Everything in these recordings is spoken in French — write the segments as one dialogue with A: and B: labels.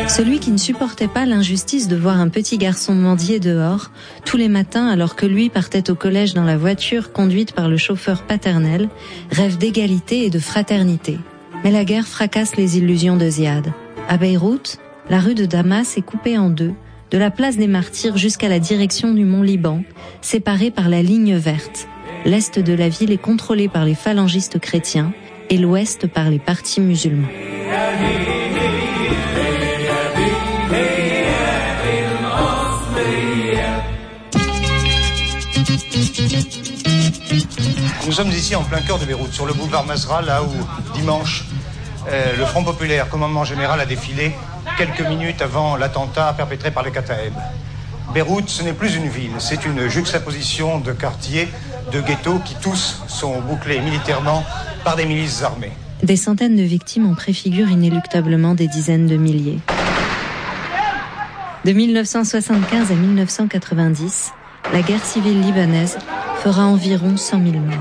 A: Celui qui ne supportait pas l'injustice de voir un petit garçon mendier dehors, tous les matins alors que lui partait au collège dans la voiture conduite par le chauffeur paternel, rêve d'égalité et de fraternité. Mais la guerre fracasse les illusions de Ziad. À Beyrouth, la rue de Damas est coupée en deux, de la place des Martyrs jusqu'à la direction du Mont Liban, séparée par la ligne verte. L'est de la ville est contrôlé par les phalangistes chrétiens et l'ouest par les partis musulmans.
B: Nous sommes ici en plein cœur de Beyrouth, sur le boulevard Mazra, là où, dimanche, le Front populaire, commandement général, a défilé quelques minutes avant l'attentat perpétré par les Kataeb. Beyrouth, ce n'est plus une ville, c'est une juxtaposition de quartiers, de ghettos qui tous sont bouclés militairement par des milices armées.
A: Des centaines de victimes en préfigurent inéluctablement des dizaines de milliers. De 1975 à 1990, la guerre civile libanaise fera environ 100 000 morts.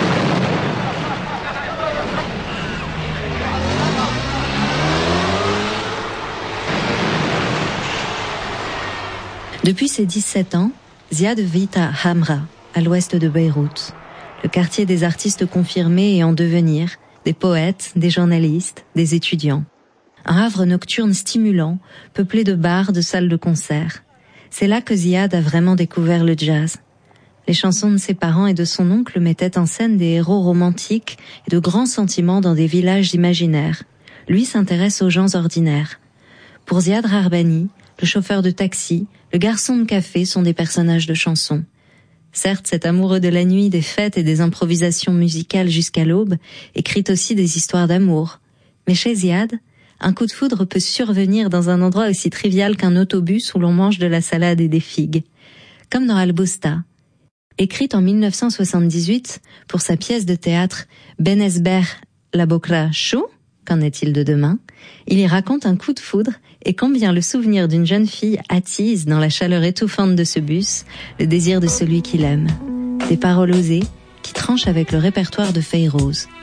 A: Depuis ses 17 ans, Ziad vit à Hamra, à l'ouest de Beyrouth, le quartier des artistes confirmés et en devenir, des poètes, des journalistes, des étudiants. Un havre nocturne stimulant, peuplé de bars, de salles de concert. C'est là que Ziad a vraiment découvert le jazz. Les chansons de ses parents et de son oncle mettaient en scène des héros romantiques et de grands sentiments dans des villages imaginaires. Lui s'intéresse aux gens ordinaires. Pour Ziad Rarbani, le chauffeur de taxi, le garçon de café sont des personnages de chansons. Certes, cet amoureux de la nuit, des fêtes et des improvisations musicales jusqu'à l'aube écrit aussi des histoires d'amour. Mais chez Ziad, un coup de foudre peut survenir dans un endroit aussi trivial qu'un autobus où l'on mange de la salade et des figues. Comme dans Al-Bosta. Écrite en 1978 pour sa pièce de théâtre Benesber la Bokra Chou, qu'en est-il de demain, il y raconte un coup de foudre et combien le souvenir d'une jeune fille attise dans la chaleur étouffante de ce bus le désir de celui qu'il aime. Des paroles osées qui tranchent avec le répertoire de Fayrouz.